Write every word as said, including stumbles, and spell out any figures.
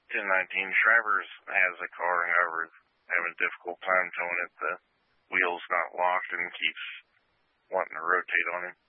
ten nineteen. Shriver's has a car, and however, having a difficult time towing it. The wheel's not locked and keeps wanting to rotate on him.